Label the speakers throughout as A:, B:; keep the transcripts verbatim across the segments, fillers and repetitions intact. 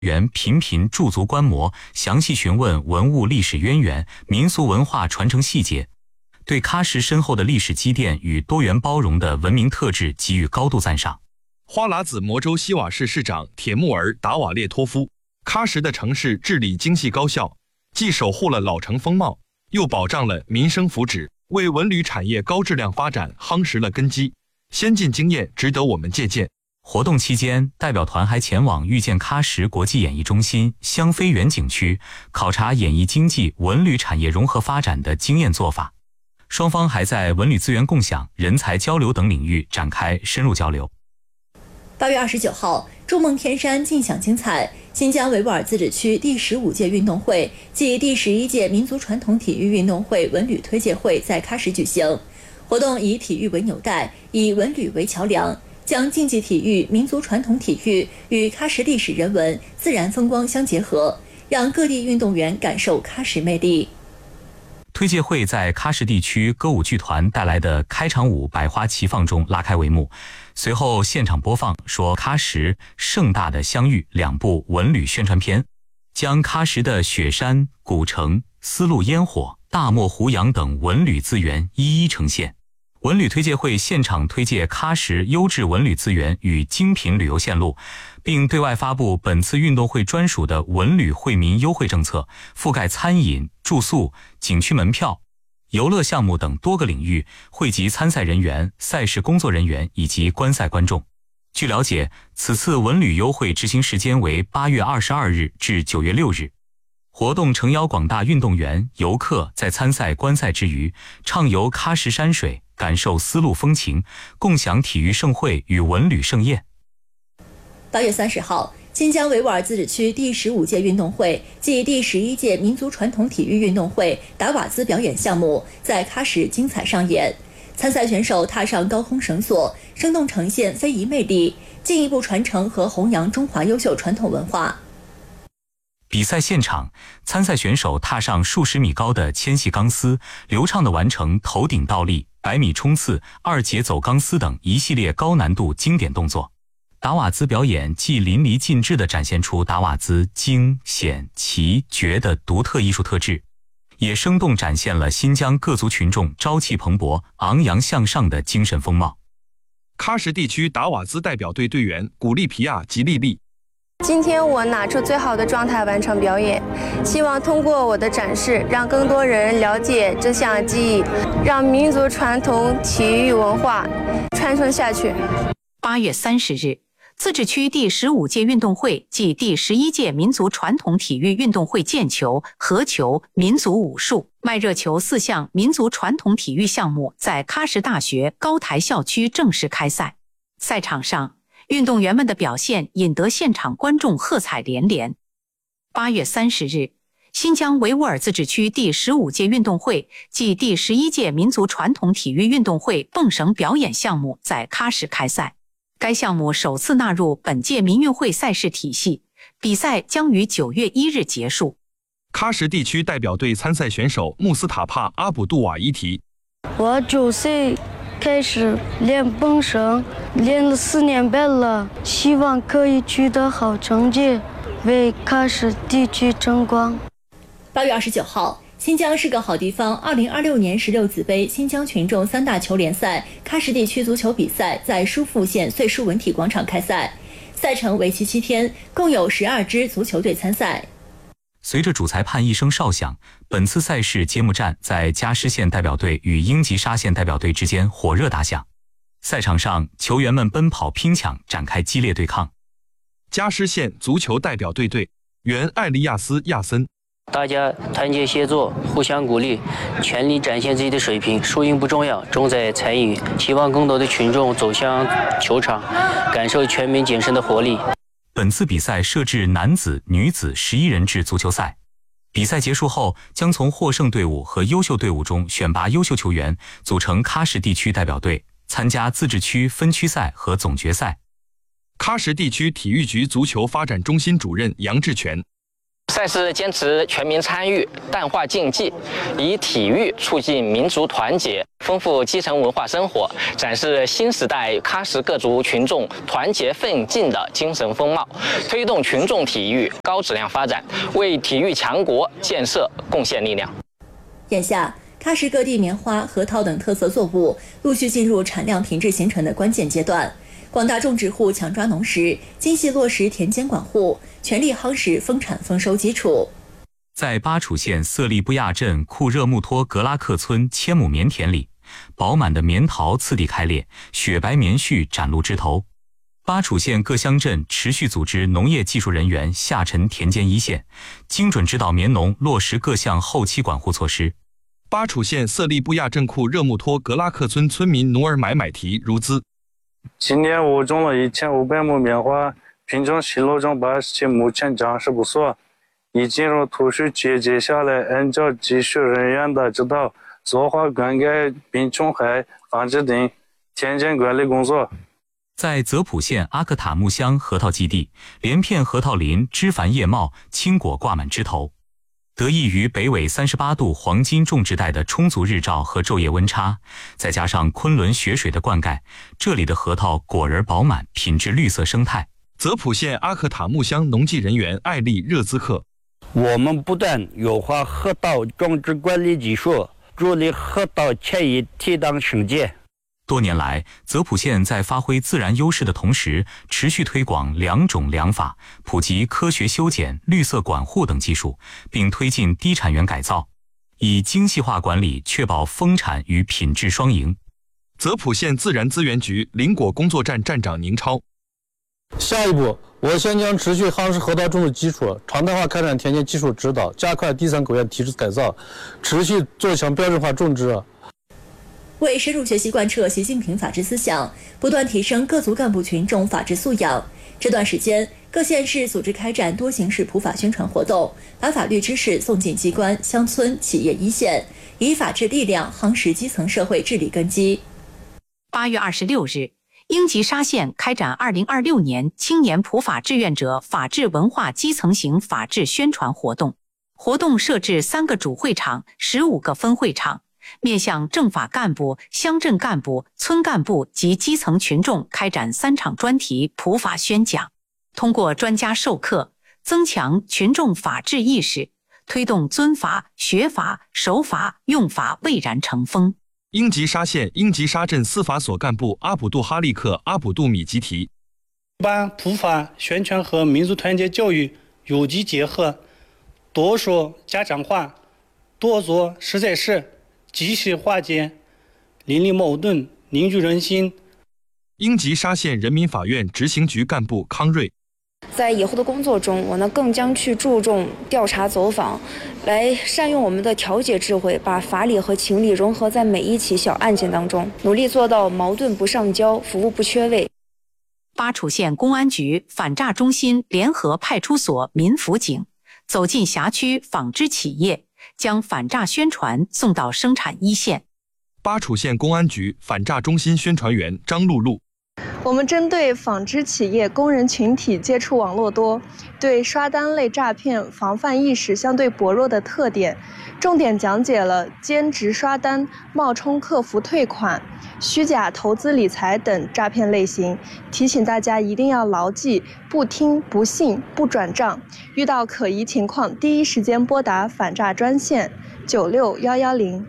A: 员频频驻足观摩，详细询问文物历史渊源、民俗文化传承细节，对喀什深厚的历史积淀与多元包容的文明特质给予高度赞赏。
B: 花剌子模州西瓦市市长铁木儿达瓦列托夫，喀什的城市治理精细高效，既守护了老城风貌，又保障了民生福祉，为文旅产业高质量发展夯实了根基，先进经验值得我们借鉴。
A: 活动期间，代表团还前往遇见喀什国际演艺中心香妃园景区，考察演艺经济、文旅产业融合发展的经验做法。双方还在文旅资源共享、人才交流等领域展开深入交流。
C: 八月二十九号，筑梦天山尽享精彩。新疆维吾尔自治区第十五届运动会暨第十一届民族传统体育运动会文旅推介会在喀什举行。活动以体育为纽带，以文旅为桥梁，将竞技体育、民族传统体育与喀什历史人文、自然风光相结合，让各地运动员感受喀什魅力。
A: 推介会在喀什地区歌舞剧团带来的开场舞百花齐放中拉开帷幕，随后现场播放《说喀什盛大的相遇》两部文旅宣传片，将喀什的雪山、古城、丝路烟火、大漠胡杨等文旅资源一一呈现。文旅推介会现场推介喀什优质文旅资源与精品旅游线路，并对外发布本次运动会专属的文旅惠民优惠政策，覆盖餐饮、住宿、景区门票、游乐项目等多个领域，惠及参赛人员、赛事工作人员以及观赛观众。据了解，此次文旅优惠执行时间为八月二十二日至九月六日。活动诚邀广大运动员、游客在参赛观赛之余，畅游喀什山水，感受丝路风情，共享体育盛会与文旅盛宴。
C: 八月三十号，新疆维吾尔自治区第十五届运动会暨第十一届民族传统体育运动会达瓦兹表演项目在喀什精彩上演。参赛选手踏上高空绳索，生动呈现非遗魅力，进一步传承和弘扬中华优秀传统文化。
A: 比赛现场，参赛选手踏上数十米高的纤细钢丝，流畅地完成头顶倒立、百米冲刺、二节走钢丝等一系列高难度经典动作。达瓦兹表演既淋漓尽致地展现出达瓦兹惊、险、奇、绝的独特艺术特质，也生动展现了新疆各族群众朝气蓬勃、昂扬向上的精神风貌。
B: 喀什地区达瓦兹代表队队员古利皮亚吉利利。
D: 今天我拿出最好的状态完成表演，希望通过我的展示，让更多人了解这项技艺，让民族传统体育文化传承下去。
E: 八月三十日，自治区第十五届运动会暨第十一届民族传统体育运动会毽球、合球、民族武术、麦热球四项民族传统体育项目在喀什大学高台校区正式开赛。赛场上，运动员们的表现引得现场观众喝彩连连。八月三十日，新疆维吾尔自治区第十五届运动会暨第十一届民族传统体育运动会蹦绳表演项目在喀什开赛。该项目首次纳入本届民运会赛事体系，比赛将于九月一日结束。
B: 喀什地区代表队参赛选手穆斯塔帕阿卜杜瓦伊提。
F: 我九岁开始练蹦绳，练了四年半了，希望可以取得好成绩，为喀什地区争光。
C: 八月二十九号，新疆是个好地方二零二六年十六子杯新疆群众三大球联赛喀什地区足球比赛在疏附县穗书文体广场开赛，赛程为期七天，共有十二支足球队参赛。
A: 随着主裁判一声哨响，本次赛事揭幕战在加施县代表队与英吉沙县代表队之间火热打响。赛场上，球员们奔跑拼抢，展开激烈对抗。
B: 加施县足球代表队队员艾利亚斯·亚森。
G: 大家团结协作，互相鼓励，全力展现自己的水平，输赢不重要，重在参与。希望更多的群众走向球场，感受全民精神的活力。
A: 本次比赛设置男子、女子十一人制足球赛。比赛结束后，将从获胜队伍和优秀队伍中选拔优秀球员，组成喀什地区代表队，参加自治区分区赛和总决赛。
B: 喀什地区体育局足球发展中心主任杨志全。
H: 赛事坚持全民参与，淡化竞技，以体育促进民族团结，丰富基层文化生活，展示新时代喀什各族群众团结奋进的精神风貌，推动群众体育高质量发展，为体育强国建设贡献力量。
C: 眼下，喀什各地棉花、核桃等特色作物陆续进入产量品质形成的关键阶段。广大种植户强抓农时，精细落实田间管护，全力夯实丰产丰收基础。
A: 在巴楚县色利布亚镇库热木托格拉克村千亩棉田里，饱满的棉桃次第开裂，雪白棉絮崭露枝头。巴楚县各乡镇持续组织农业技术人员下沉田间一线，精准指导棉农落实各项后期管护措施。
B: 巴楚县色利布亚镇库热木托格拉克村村民努尔买买提如兹。
I: 今年我种了一千五百亩棉花，品种新落种八十七，目前长势不错。已进入土序期，接下来按照技术人员的指导，做好灌溉、病虫害防治等田间管理工作。
A: 在泽普县阿克塔木乡核桃基地，连片核桃林枝繁叶茂，青果挂满枝头。得益于北纬三十八度黄金种植带的充足日照和昼夜温差，再加上昆仑雪水的灌溉，这里的核桃果仁饱满，品质绿色生态。
B: 泽普县阿克塔木乡农技人员艾丽热兹克，
J: 我们不断优化核桃种植管理技术，助力核桃产业提档升级。
A: 多年来，泽普县在发挥自然优势的同时，持续推广良种良法，普及科学修剪、绿色管护等技术，并推进低产源改造，以精细化管理确保丰产与品质双赢。
B: 泽普县自然资源局林果工作站站长宁超，
K: 下一步，我县将持续夯实核桃种植基础，常态化开展田间技术指导，加快第三狗院体制改造，持续做强标准化种植。
C: 为深入学习贯彻习近平法治思想，不断提升各族干部群众法治素养，这段时间，各县市组织开展多形式普法宣传活动，把法律知识送进机关、乡村、企业一线，以法治力量夯实基层社会治理根基。
E: 八月二十六日，英吉沙县开展二零二六年青年普法志愿者法治文化基层型法治宣传活动，活动设置三个主会场、十五个分会场。面向政法干部、乡镇干部、村干部及基层群众开展三场专题普法宣讲，通过专家授课，增强群众法治意识，推动尊法、学法、守法、用法蔚然成风。
B: 英吉沙县英吉沙镇司法所干部阿卜杜哈利克阿卜杜米吉提，
L: 把普法宣传和民族团结教育有机结合，多说家常话，多做实在事，及时化解邻里矛盾，凝聚人心。
B: 英吉沙县人民法院执行局干部康瑞，
M: 在以后的工作中，我呢更将去注重调查走访，来善用我们的调解智慧，把法理和情理融合在每一起小案件当中，努力做到矛盾不上交，服务不缺位。
E: 巴楚县公安局反诈中心联合派出所民辅警走进辖区纺织企业，将反诈宣传送到生产一线。
B: 巴楚县公安局反诈中心宣传员张露露，
N: 我们针对纺织企业工人群体接触网络多，对刷单类诈骗防范意识相对薄弱的特点，重点讲解了兼职刷单、冒充客服退款、虚假投资理财等诈骗类型，提醒大家一定要牢记不听、不信、不转账，遇到可疑情况第一时间拨打反诈专线九六一一零。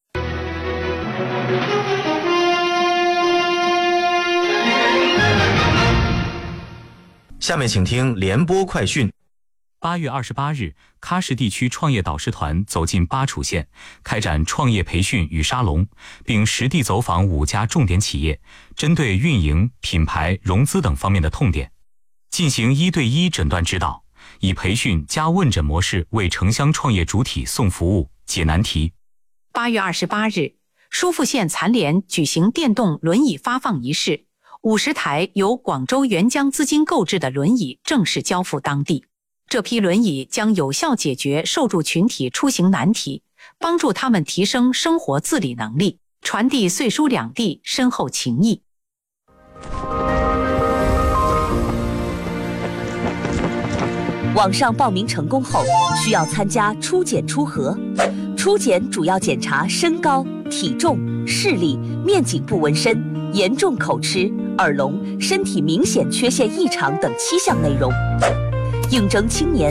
O: 下面请听联播快讯。
A: 八月二十八日，喀什地区创业导师团走进巴楚县，开展创业培训与沙龙，并实地走访五家重点企业，针对运营、品牌、融资等方面的痛点，进行一对一诊断指导，以培训加问诊模式为城乡创业主体送服务、解难题。
E: 八月二十八日，疏附县残联举行电动轮椅发放仪式，五十台由广州援疆资金购置的轮椅正式交付当地。这批轮椅将有效解决受助群体出行难题，帮助他们提升生活自理能力，传递穗疏两地深厚情谊。
P: 网上报名成功后，需要参加初检初核。初检主要检查身高、体重、视力、面颈部纹身、严重口吃、耳聋、身体明显缺陷异常等七项内容。应征青年